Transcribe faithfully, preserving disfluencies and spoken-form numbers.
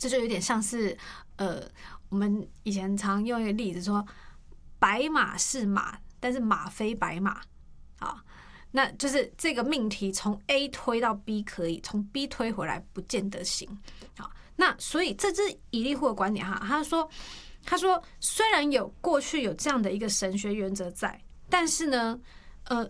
这就有点像是呃，我们以前常用一个例子说，白马是马，但是马非白马。好，那就是这个命题从 A 推到 B 可以，从 B 推回来不见得行。好，那所以这是以利户的观点哈，他说，他说虽然有过去有这样的一个神学原则在，但是呢，